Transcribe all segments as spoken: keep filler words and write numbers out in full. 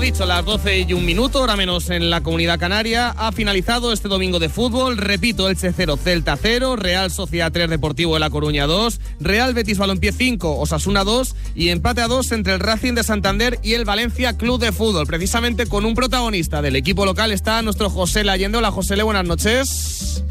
dicho, las doce y un minuto, hora menos en la Comunidad Canaria. Ha finalizado este domingo de fútbol. Repito, Elche cero, Celta cero, Real Sociedad tres, Deportivo de La Coruña dos, Real Betis Balompié cinco, Osasuna dos y empate a dos entre el Racing de Santander y el Valencia Club de Fútbol. Precisamente con un protagonista del equipo local está nuestro José Allende. Hola, José, buenas noches.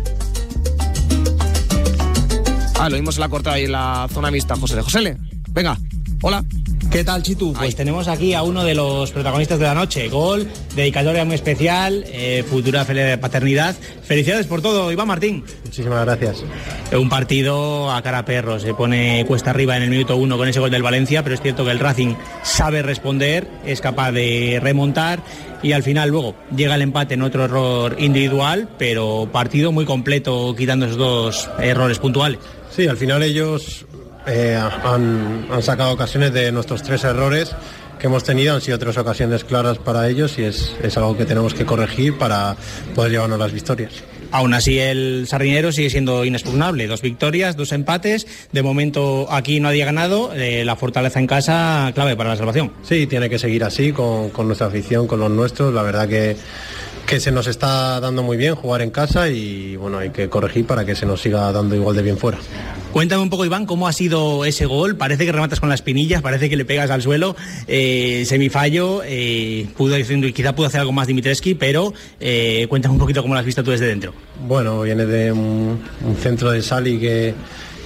Ah, lo vimos en la cortada y en la zona mixta, José. José, venga, hola. ¿Qué tal, Chitu? Pues Ay. tenemos aquí a uno de los protagonistas de la noche. Gol, dedicatoria muy especial, eh, futura paternidad. Felicidades por todo, Iván Martín. Muchísimas gracias. Un partido a cara a perro, se pone cuesta arriba en el minuto uno con ese gol del Valencia, pero es cierto que el Racing sabe responder, es capaz de remontar y al final luego llega el empate en otro error individual, pero partido muy completo quitando esos dos errores puntuales. Sí, al final ellos eh, han, han sacado ocasiones de nuestros tres errores que hemos tenido, han sido tres ocasiones claras para ellos y es, es algo que tenemos que corregir para poder llevarnos las victorias. Aún así el Sardinero sigue siendo inexpugnable, dos victorias, dos empates, de momento aquí no había ganado, eh, la fortaleza en casa clave para la salvación. Sí, tiene que seguir así con, con nuestra afición, con los nuestros, la verdad que, que se nos está dando muy bien jugar en casa y bueno, hay que corregir para que se nos siga dando igual de bien fuera. Cuéntame un poco, Iván, cómo ha sido ese gol. Parece que rematas con las espinillas, parece que le pegas al suelo, eh, semifallo, eh, pudo, quizá pudo hacer algo más Dimitrescu, pero eh, cuéntame un poquito cómo lo has visto tú desde dentro. Bueno, viene de un, un centro de Sali que,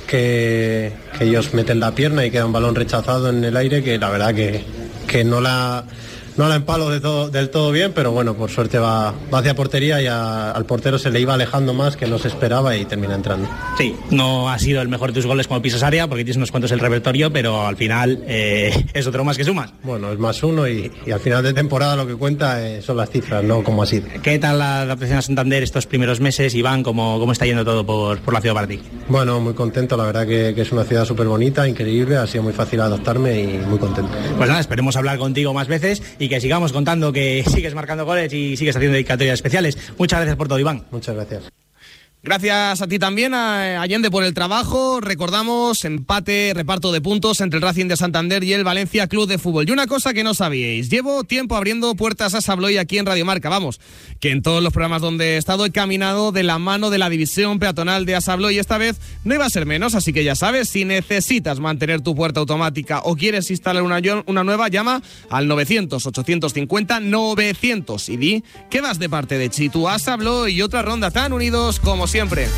que, que ellos meten la pierna y queda un balón rechazado en el aire que la verdad que, que no la... No la empalo de todo, del todo bien, pero bueno, por suerte va, va hacia portería y a, al portero se le iba alejando más que no se esperaba y termina entrando. Sí, no ha sido el mejor de tus goles como pisas área, porque tienes unos cuantos el repertorio, pero al final eh, es otro más que sumas. Bueno, es más uno y, y al final de temporada lo que cuenta eh, son las cifras, no como ha sido. ¿Qué tal la adaptación a Santander estos primeros meses, Iván? ¿Cómo, cómo está yendo todo por, por la ciudad para ti? Bueno, muy contento, la verdad que, que es una ciudad súper bonita, increíble, ha sido muy fácil adaptarme y muy contento. Pues nada, esperemos hablar contigo más veces y que sigamos contando que sigues marcando goles y sigues haciendo dedicatorias especiales. Muchas gracias por todo, Iván. Muchas gracias. Gracias a ti también, a Allende, por el trabajo. Recordamos, empate, reparto de puntos entre el Racing de Santander y el Valencia Club de Fútbol. Y una cosa que no sabíais, llevo tiempo abriendo puertas a Sabloy aquí en Radio Marca. Vamos, que en todos los programas donde he estado he caminado de la mano de la división peatonal de Asabloy y esta vez no iba a ser menos, así que ya sabes, si necesitas mantener tu puerta automática o quieres instalar una, una nueva, llama al novecientos, ochocientos cincuenta, novecientos y di que vas de parte de Chitu. Asabloy y otra ronda, tan unidos como siempre.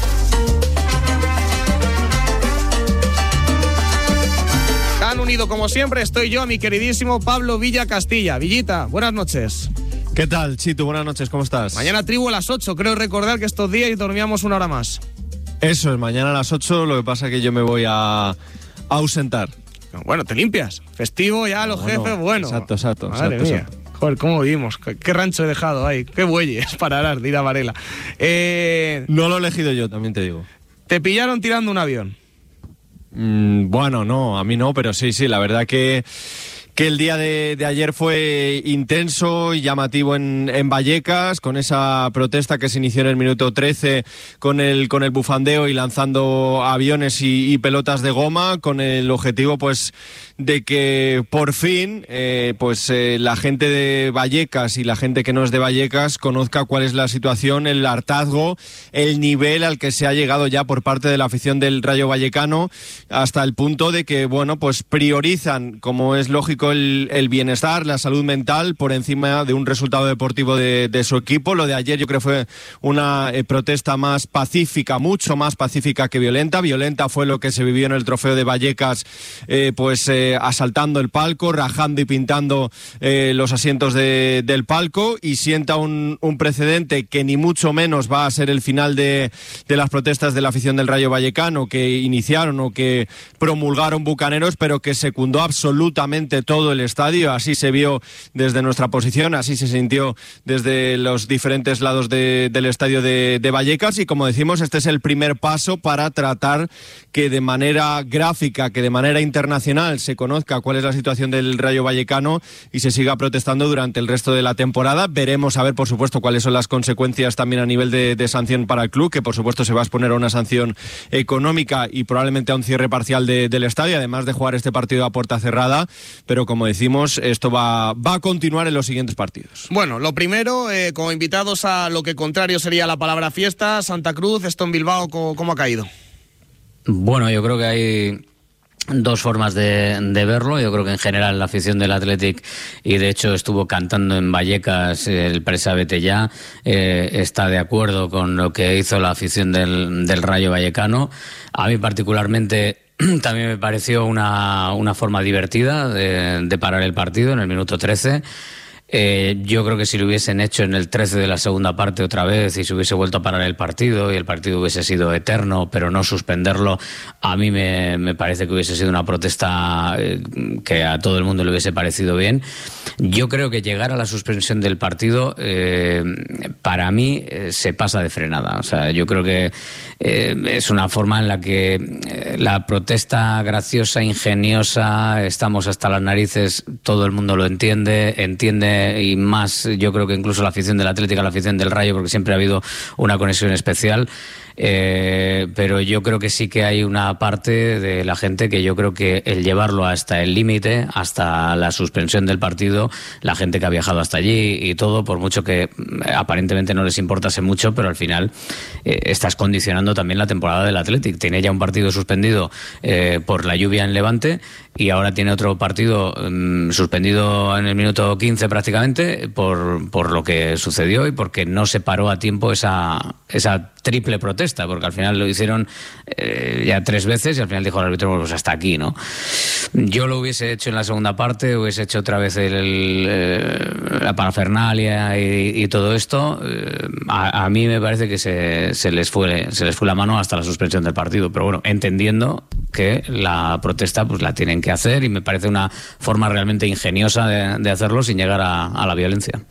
Tan unido como siempre estoy yo, mi queridísimo Pablo Villa Castilla. Villita, buenas noches. ¿Qué tal, Chitu? Buenas noches, ¿cómo estás? Mañana tribu a las ocho, creo recordar que estos días dormíamos una hora más. Eso es, mañana a las ocho, lo que pasa es que yo me voy a, a ausentar. Bueno, te limpias. Festivo ya, los bueno, jefes, bueno. Exacto, exacto. Madre exacto, mía. exacto. Joder, ¿cómo vivimos? ¿Qué, qué rancho he dejado ahí? ¿Qué bueyes para arar de ir a Varela? Eh, no lo he elegido yo, también te digo. ¿Te pillaron tirando un avión? Mm, bueno, no, a mí no, pero sí, sí, la verdad que... que el día de, de ayer fue intenso y llamativo en, en Vallecas, con esa protesta que se inició en el minuto trece con el, con el bufandeo y lanzando aviones y, y pelotas de goma, con el objetivo pues de que por fin eh, pues eh, la gente de Vallecas y la gente que no es de Vallecas conozca cuál es la situación, el hartazgo, el nivel al que se ha llegado ya por parte de la afición del Rayo Vallecano, hasta el punto de que, bueno, pues priorizan, como es lógico, el, el bienestar, la salud mental por encima de un resultado deportivo de, de su equipo. Lo de ayer yo creo fue una eh, protesta más pacífica, mucho más pacífica que violenta. Violenta fue lo que se vivió en el trofeo de Vallecas, eh, pues eh, asaltando el palco, rajando y pintando eh, los asientos de, del palco, y sienta un, un precedente que ni mucho menos va a ser el final de, de las protestas de la afición del Rayo Vallecano que iniciaron o que promulgaron bucaneros, pero que secundó absolutamente todo el estadio. Así se vio desde nuestra posición, así se sintió desde los diferentes lados de, del estadio de, de Vallecas, y como decimos, este es el primer paso para tratar que de manera gráfica, que de manera internacional se conozca cuál es la situación del Rayo Vallecano y se siga protestando durante el resto de la temporada. Veremos a ver, por supuesto, cuáles son las consecuencias también a nivel de, de sanción para el club, que por supuesto se va a exponer a una sanción económica y probablemente a un cierre parcial de, del estadio, además de jugar este partido a puerta cerrada. Pero pero como decimos, esto va, va a continuar en los siguientes partidos. Bueno, lo primero, eh, como invitados a lo que contrario sería la palabra fiesta, Santa Cruz, esto en Bilbao, ¿cómo, cómo ha caído? Bueno, yo creo que hay dos formas de, de verlo. Yo creo que en general la afición del Athletic, y de hecho estuvo cantando en Vallecas el Presa Vete Ya, eh, está de acuerdo con lo que hizo la afición del, del Rayo Vallecano. A mí particularmente también me pareció una, una forma divertida de, de parar el partido en el minuto trece. Eh, yo creo que si lo hubiesen hecho en el trece de la segunda parte otra vez y se hubiese vuelto a parar el partido y el partido hubiese sido eterno, pero no suspenderlo, a mí me, me parece que hubiese sido una protesta eh, que a todo el mundo le hubiese parecido bien. Yo creo que llegar a la suspensión del partido, eh, para mí, eh, se pasa de frenada. O sea, yo creo que eh, es una forma en la que eh, la protesta graciosa, ingeniosa, estamos hasta las narices, todo el mundo lo entiende, entiende y más, yo creo que incluso la afición del Atlético, la afición del Rayo, porque siempre ha habido una conexión especial. Eh, pero yo creo que sí que hay una parte de la gente que yo creo que el llevarlo hasta el límite, hasta la suspensión del partido, la gente que ha viajado hasta allí y todo, por mucho que aparentemente no les importase mucho, pero al final eh, estás condicionando también la temporada del Athletic. Tiene ya un partido suspendido eh, por la lluvia en Levante y ahora tiene otro partido um, suspendido en el minuto quince prácticamente por, por lo que sucedió y porque no se paró a tiempo esa, esa triple protesta, porque al final lo hicieron eh, ya tres veces y al final dijo el árbitro, pues hasta aquí, ¿no? Yo lo hubiese hecho en la segunda parte, hubiese hecho otra vez el, el, eh, la parafernalia y, y todo esto. Eh, a, a mí me parece que se, se les fue se les fue la mano hasta la suspensión del partido, pero bueno, entendiendo que la protesta pues la tienen que hacer y me parece una forma realmente ingeniosa de, de hacerlo sin llegar a, a la violencia.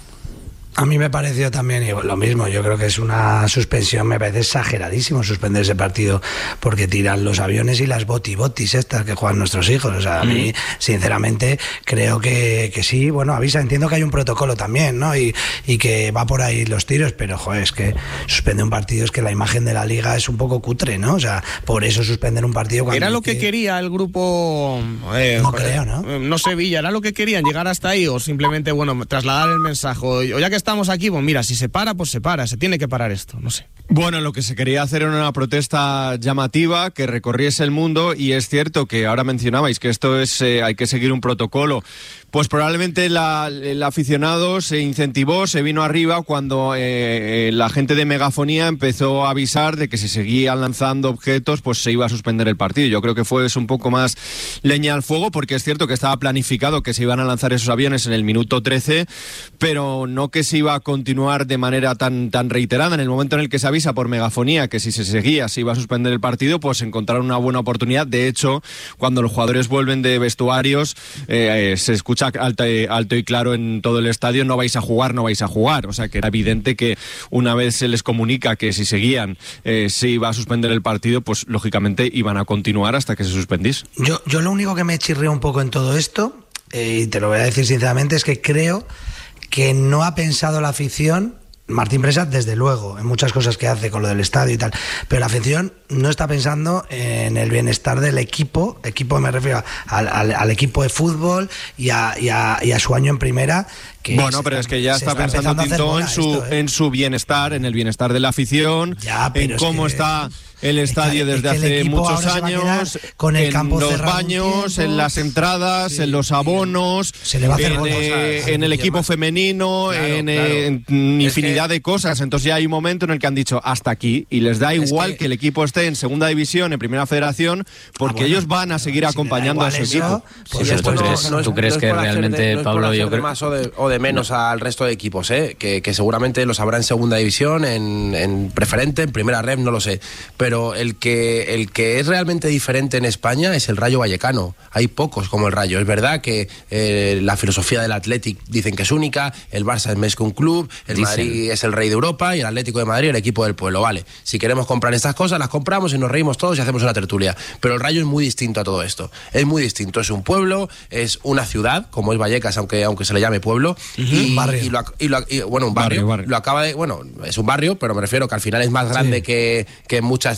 A mí me pareció también lo mismo. Yo creo que es una suspensión, me parece exageradísimo suspender ese partido porque tiran los aviones y las botibotis estas que juegan nuestros hijos. O sea, a mí, sinceramente, creo que, que sí. Bueno, avisa, entiendo que hay un protocolo también, ¿no? Y, y que va por ahí los tiros, pero, joder, es que suspender un partido es que la imagen de la liga es un poco cutre, ¿no? O sea, por eso suspender un partido cuando... Era lo que quería el grupo... Eh, no creo, ¿no? No Sevilla, ¿era lo que querían? ¿Llegar hasta ahí o simplemente, bueno, trasladar el mensaje? O ya que estamos aquí, pues mira, si se para, pues se para, se tiene que parar esto, no sé. Bueno, lo que se quería hacer era una protesta llamativa que recorriese el mundo y es cierto que ahora mencionabais que esto es, eh, hay que seguir un protocolo. Pues probablemente la, el aficionado se incentivó, se vino arriba cuando eh, la gente de megafonía empezó a avisar de que si seguían lanzando objetos, pues se iba a suspender el partido. Yo creo que fue eso un poco más leña al fuego, porque es cierto que estaba planificado que se iban a lanzar esos aviones en el minuto trece, pero no que se iba a continuar de manera tan, tan reiterada. En el momento en el que se avisa por megafonía que si se seguía se iba a suspender el partido, pues encontraron una buena oportunidad. De hecho, cuando los jugadores vuelven de vestuarios, eh, eh, se escucha Alto, alto y claro en todo el estadio: no vais a jugar, no vais a jugar. O sea que era evidente que una vez se les comunica que si seguían eh, se iba a suspender el partido, pues lógicamente iban a continuar hasta que se suspendís. Yo, yo lo único que me chirrió un poco en todo esto, eh, y te lo voy a decir sinceramente, es que creo que no ha pensado la afición. Martín Presa, desde luego, en muchas cosas que hace con lo del estadio y tal, pero la afición no está pensando en el bienestar del equipo, equipo me refiero al, al, al equipo de fútbol y a, y, a, y a su año en primera. Que bueno, pero es que ya está, está pensando Tintó en su, esto, ¿eh? en su bienestar, en el bienestar de la afición, ya, en cómo que... está el estadio desde es hace muchos años, con el en campo los baños, en las entradas, sí, en los abonos, se le va a hacer en, eh, en el equipo más. femenino, claro, en, claro. en infinidad que... de cosas. Entonces ya hay un momento en el que han dicho hasta aquí y les da igual que... que el equipo esté en segunda división, en primera federación, porque ah, bueno, ellos van a seguir acompañando a su eso, equipo. Pues sí, ¿tú, no, crees, no es, ¿tú crees no que realmente, de, no Pablo, yo creo más o de, o de menos no. al resto de equipos, ¿eh? que, que seguramente los habrá en segunda división, en, en preferente, en primera red, no lo sé, pero el que el que es realmente diferente en España es el Rayo Vallecano. Hay pocos como el Rayo. Es verdad que eh, la filosofía del Athletic dicen que es única, el Barça es más que un club, el dicen. Madrid es el rey de Europa y el Atlético de Madrid el equipo del pueblo. Vale, si queremos comprar estas cosas, las compramos y nos reímos todos y hacemos una tertulia. Pero el Rayo es muy distinto a todo esto. Es muy distinto. Es un pueblo, es una ciudad, como es Vallecas, aunque, aunque se le llame pueblo. Uh-huh. y, barrio. Y lo, y lo, y, bueno, un barrio, barrio, barrio. Lo acaba de, bueno, es un barrio, pero me refiero que al final es más grande sí. que, que muchas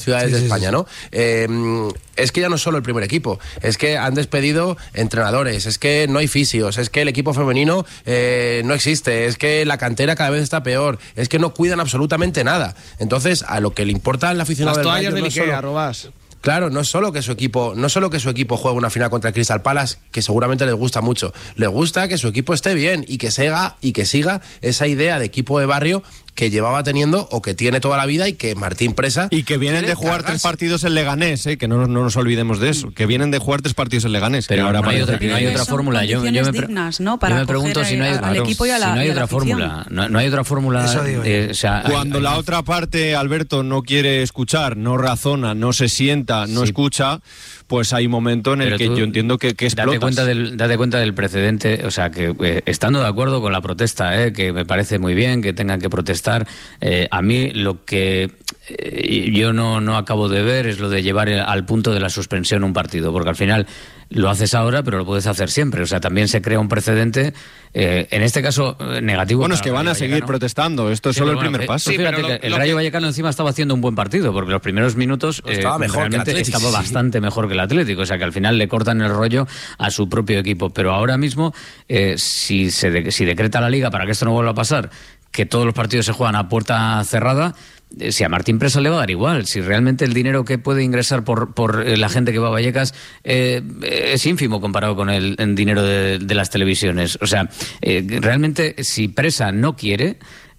ciudades Sí, de sí, España, sí. ¿no? Eh, es que ya no es solo el primer equipo, es que han despedido entrenadores, es que no hay fisios, es que el equipo femenino eh, no existe, es que la cantera cada vez está peor, es que no cuidan absolutamente nada. Entonces, a lo que le importa al aficionado Las del toallas Rayo del no es Ikea, solo- Robás. Claro, no es solo que su equipo, no solo que su equipo juegue una final contra el Crystal Palace, que seguramente les gusta mucho, les gusta que su equipo esté bien y que siga y que siga esa idea de equipo de barrio que llevaba teniendo o que tiene toda la vida y que Martín Presa Y que vienen quiere de jugar cargarse. tres partidos en Leganés, ¿eh? Que no, no nos olvidemos de eso, que vienen de jugar tres partidos en Leganés. Pero que ahora no hay parece otra, que- no hay otra Son fórmula. Yo, yo condiciones me, pre- dignas, ¿no? yo Para me pregunto acoger si no hay, a- al claro, equipo y a la- si no hay y a la otra afición. fórmula. No, no hay otra fórmula. Eso digo yo. eh, o sea, hay- Cuando hay- la otra parte, Alberto, no quiere escuchar, no razona, no se sienta, no Sí. escucha, pues hay un momento en el Pero que tú yo entiendo que, que explotas. Date cuenta, del, date cuenta del precedente, o sea, que eh, estando de acuerdo con la protesta, eh, que me parece muy bien que tengan que protestar, eh, a mí lo que eh, yo no, no acabo de ver es lo de llevar el- al punto de la suspensión un partido, porque al final lo haces ahora, pero lo puedes hacer siempre. O sea, también se crea un precedente, eh, en este caso, eh, negativo. Bueno, es para que el van a Rayo seguir Vallecano. protestando, esto es Sí, solo pero el bueno, primer eh, paso. tú fíjate Sí, pero lo- que el lo Rayo que- Vallecano encima estaba haciendo un buen partido, porque los primeros minutos No, estaba eh, mejor que el realmente Atlético, estaba sí, sí. bastante mejor que el Atlético. O sea, que al final le cortan el rollo a su propio equipo. Pero ahora mismo, eh, si, se de- si decreta la Liga para que esto no vuelva a pasar, que todos los partidos se juegan a puerta cerrada, eh, si a Martín Presa le va a dar igual, si realmente el dinero que puede ingresar por, por eh, la gente que va a Vallecas eh, es ínfimo comparado con el, el dinero de, de las televisiones. O sea, eh, realmente si Presa no quiere,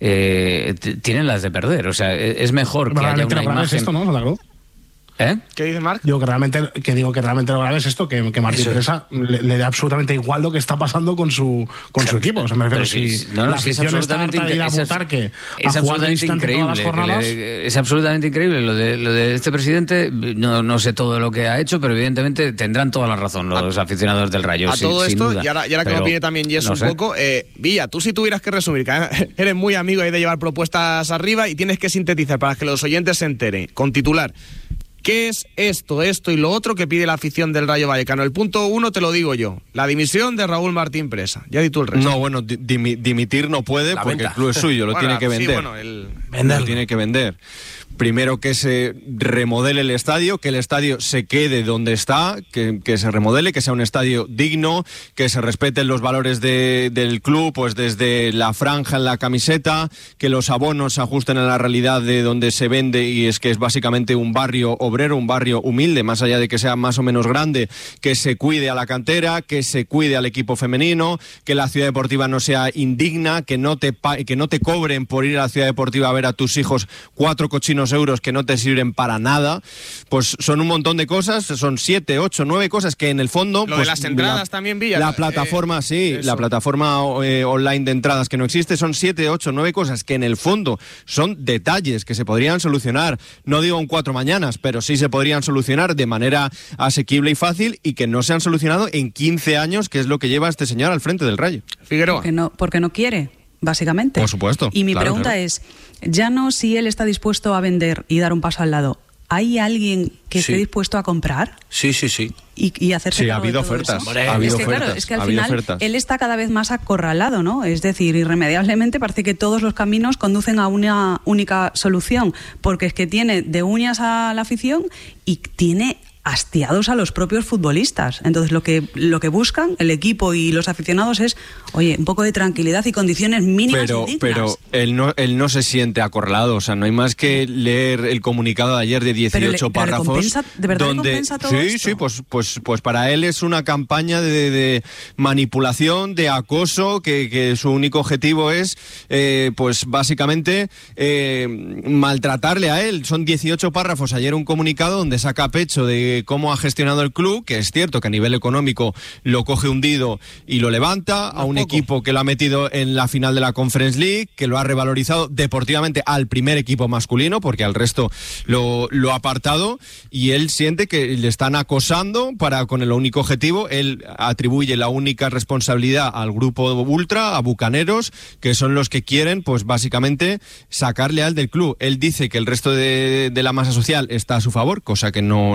eh, t- tienen las de perder. O sea, eh, es mejor que haya Realmente una lo grave es imagen... esto, ¿no? La verdad. ¿Eh? ¿Qué dice Marc? Digo que realmente, que digo que realmente lo grave es esto, que, que Martín Eso. Presa le, le da absolutamente igual lo que está pasando con su con su equipo. O sea, me refiero, Pero si sí, no, no, la sí, es afición está absolutamente harta de ir a incre- es- Butarque es a jugar de absolutamente visitante todas las increíble. que jornadas. le- es absolutamente increíble lo de, lo de este presidente. No, no sé todo lo que ha hecho, pero evidentemente tendrán toda la razón los aficionados del Rayo. A sin- todo sin esto, duda. y ahora, y ahora que Pero, lo opine también Jess no un sé. poco, eh, Villa, tú si tuvieras que resumir, que eres muy amigo ahí de llevar propuestas arriba y tienes que sintetizar para que los oyentes se enteren, con titular, ¿qué es esto, esto y lo otro que pide la afición del Rayo Vallecano? El punto uno te lo digo yo, la dimisión de Raúl Martín Presa. Ya di tú el resto. No, bueno, di- dimi- dimitir no puede La porque venta. el club es suyo, lo Bueno, tiene que sí, vender. bueno, el- Venderlo. Lo tiene que vender. Primero que se remodele el estadio, que el estadio se quede donde está, que, que se remodele, que sea un estadio digno, que se respeten los valores de- del club, pues desde la franja en la camiseta, que los abonos se ajusten a la realidad de donde se vende y es que es básicamente un barrio obrero, un barrio humilde, más allá de que sea más o menos grande, que se cuide a la cantera, que se cuide al equipo femenino, que la ciudad deportiva no sea indigna, que no te pa- que no te cobren por ir a la ciudad deportiva a ver a tus hijos cuatro cochinos euros que no te sirven para nada. Pues son un montón de cosas, son siete, ocho, nueve cosas que en el fondo... Lo de pues, las entradas la- también, Villa. La Eh, plataforma, sí, eso. la plataforma eh, online de entradas que no existe, son siete, ocho, nueve cosas que en el fondo son detalles que se podrían solucionar, no digo en cuatro mañanas, pero sí se podrían solucionar de manera asequible y fácil y que no se han solucionado en quince años, que es lo que lleva este señor al frente del Rayo. Figueroa. Porque no, porque no quiere, básicamente. Por supuesto, Y mi claro, pregunta claro. es, ya no si él está dispuesto a vender y dar un paso al lado, ¿hay alguien que Sí. esté dispuesto a comprar sí, sí, sí. y, y hacerse Sí, ha cargo de habido todo ofertas, eso? ha habido es que, claro, ofertas, es que al ha habido final ofertas. él está cada vez más acorralado, ¿no? Es decir, irremediablemente parece que todos los caminos conducen a una única solución, porque es que tiene de uñas a la afición y tiene hastiados a los propios futbolistas. Entonces lo que lo que buscan el equipo y los aficionados es, oye, un poco de tranquilidad y condiciones mínimas Pero, y dignas. pero él no, él no se siente acorralado, o sea, no hay más que leer el comunicado de ayer de dieciocho Pero le- pero le párrafos. compensa- ¿de verdad le donde, compensa todo sí, esto? sí, pues, pues, pues para él es una campaña de, de manipulación, de acoso, que, que su único objetivo es, eh, pues básicamente, eh, maltratarle a él. Son dieciocho párrafos, ayer un comunicado donde saca pecho de cómo ha gestionado el club, que es cierto que a nivel económico lo coge hundido y lo levanta, a un equipo que lo ha metido en la final de la Conference League, que lo ha revalorizado deportivamente al primer equipo masculino, porque al resto lo, lo ha apartado, y él siente que le están acosando para con el único objetivo. Él atribuye la única responsabilidad al grupo ultra, a Bucaneros, que son los que quieren, pues básicamente, sacarle al del club. Él dice que el resto de, de la masa social está a su favor, cosa que no, no es cierta.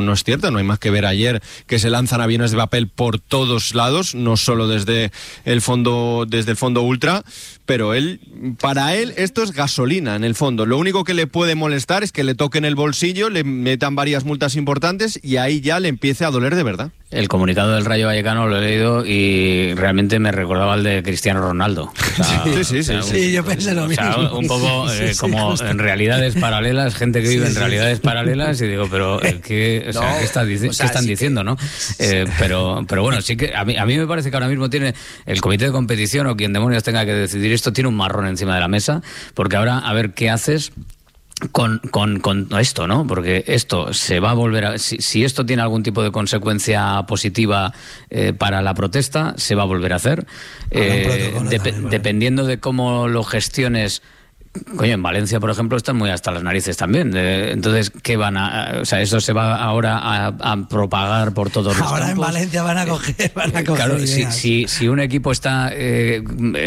no hay más que ver ayer que se lanzan aviones de papel por todos lados, no solo desde el fondo, desde el fondo ultra, pero él, para él esto es gasolina en el fondo. Lo único que le puede molestar es que le toquen el bolsillo, le metan varias multas importantes y ahí ya le empiece a doler de verdad. El comunicado del Rayo Vallecano lo he leído y realmente me recordaba el de Cristiano Ronaldo. O sea, sí, sí, sí, o sea, sí, sí, yo pensé lo mismo. O sea, un poco eh, sí, sí, como justo. En realidades paralelas, gente que vive sí, en realidades sí. paralelas y digo, pero ¿qué, o sea, no, ¿qué, está, ¿qué o sea, están sí diciendo? Que... ¿no? Eh, pero, pero bueno, sí que a mí, a mí me parece que ahora mismo tiene el comité de competición o quien demonios tenga que decidir esto, tiene un marrón encima de la mesa, porque ahora a ver qué haces Con, con, con esto, ¿no? Porque esto se va a volver a... Si, si esto tiene algún tipo de consecuencia positiva eh, para la protesta, se va a volver a hacer. Eh, dep- también, dependiendo de cómo lo gestiones... Coño, en Valencia, por ejemplo, están muy hasta las narices también. De, entonces, ¿qué van a...? O sea, eso se va ahora a, a propagar por todos los Ahora campos. En Valencia van a coger, van a coger Claro, si, si, si un equipo está eh,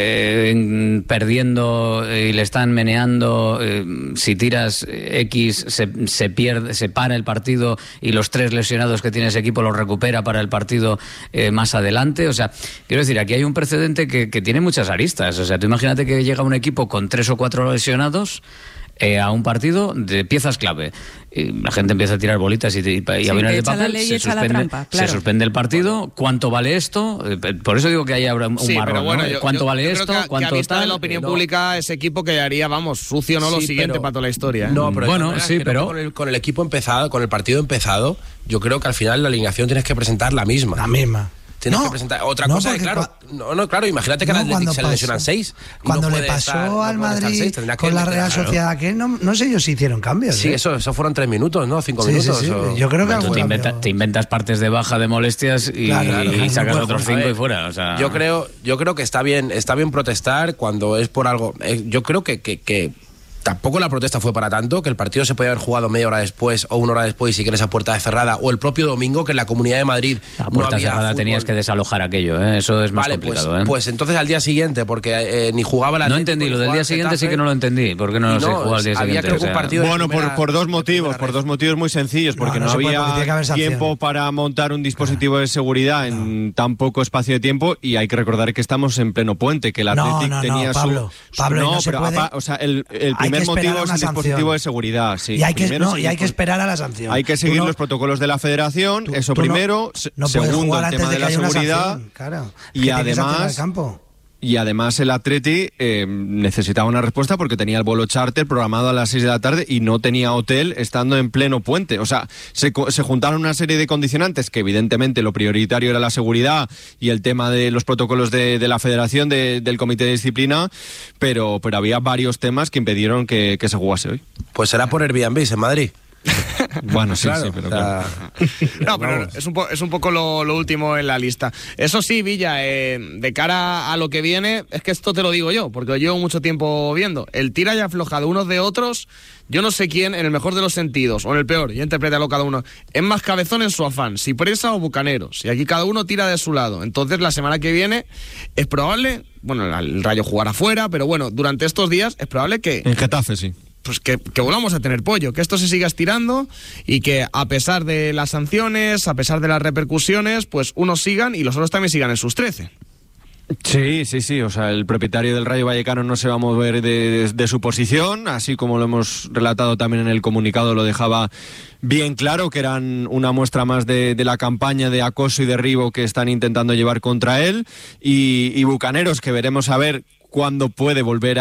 eh, perdiendo y le están meneando, eh, si tiras X, se, se pierde, se para el partido y los tres lesionados que tiene ese equipo los recupera para el partido eh, más adelante. O sea, quiero decir, aquí hay un precedente que, que tiene muchas aristas. O sea, tú imagínate que llega un equipo con tres o cuatro lesionados eh, a un partido de piezas clave. Y la gente empieza a tirar bolitas y, y, y sí, aviones de papel, se suspende, trampa, claro. se suspende el partido. Bueno. ¿Cuánto vale esto? Por eso digo que hay ahora un sí, marrón, bueno, ¿no? yo, ¿Cuánto yo, vale yo esto? Creo que, ¿Cuánto que está tal? en la opinión no. pública ese equipo que haría, vamos, sucio, ¿no? Sí, lo siguiente pero, para toda la historia. ¿eh? No, pero bueno, sí, pero con el, con el equipo empezado, con el partido empezado, yo creo que al final la alineación tienes que presentar la misma. La misma. Tienes no, que presentar otra no, cosa, claro. No, no, claro, imagínate que no, al Atlético se le lesionan seis. Cuando no le pasó estar, al no Madrid seis, con la Real claro. Sociedad, que no, no sé ellos si hicieron cambios. Sí, ¿eh? eso, eso fueron tres minutos, ¿no? Cinco sí, minutos. Sí, sí. O... Yo creo que tú te, inventa, te inventas partes de baja de molestias y, claro, claro, y sacas otros cinco ver, y fuera. O sea... Yo creo, yo creo que está bien, está bien protestar cuando es por algo. Yo creo que, que, que tampoco la protesta fue para tanto, que el partido se podía haber jugado media hora después o una hora después si quieres a puerta cerrada, o el propio domingo que en la Comunidad de Madrid a puerta no había cerrada fútbol. Tenías que desalojar aquello, ¿eh? Eso es más vale, complicado. Pues, ¿eh? pues entonces al día siguiente, porque eh, ni jugaba la No entendí, lo del día siguiente sí que no lo entendí, porque no, no se jugó al día había siguiente. Creo que un partido bueno, primera, por, por dos motivos, por dos motivos muy sencillos, porque no, no, no había puede, tiempo para montar un dispositivo de seguridad no. en tan poco espacio de tiempo, y hay que recordar que estamos en pleno puente, que el Athletic no, no, tenía no, Pablo, su... Pablo, no, no pero puede... apa, o sea, el, el primer motivo es el dispositivo de seguridad. Sí. Y, hay que, primero, no, y hay que esperar a la sanción. Hay que seguir no, los protocolos de la federación, tú, eso tú primero. No, no segundo, el tema de, de la seguridad. Claro, y además... Y además el Atleti eh, necesitaba una respuesta porque tenía el vuelo charter programado a las seis de la tarde y no tenía hotel estando en pleno puente. O sea, se, se juntaron una serie de condicionantes que evidentemente lo prioritario era la seguridad y el tema de los protocolos de, de la federación, de, del comité de disciplina, pero, pero había varios temas que impidieron que, que se jugase hoy. Pues será por Airbnb en Madrid. Bueno, sí, claro, sí, pero o sea... claro. No, pero es un, po- es un poco lo, lo último en la lista. Eso sí, Villa, eh, de cara a lo que viene, es que esto te lo digo yo, porque lo llevo mucho tiempo viendo. El tira y afloja de unos de otros, yo no sé quién, en el mejor de los sentidos, o en el peor, ya interprétalo cada uno, es más cabezón en su afán, si presa o bucaneros. Y aquí cada uno tira de su lado. Entonces, la semana que viene es probable, bueno, el Rayo jugará fuera, pero bueno, durante estos días es probable que... En Getafe, sí. Pues que, que volvamos a tener pollo, que esto se siga estirando y que a pesar de las sanciones, a pesar de las repercusiones, pues unos sigan y los otros también sigan en sus trece. Sí, sí, sí, o sea, el propietario del Rayo Vallecano no se va a mover de, de, de su posición, así como lo hemos relatado también en el comunicado, lo dejaba bien claro, que eran una muestra más de, de la campaña de acoso y derribo que están intentando llevar contra él, y, y Bucaneros, que veremos a ver cuándo puede volver a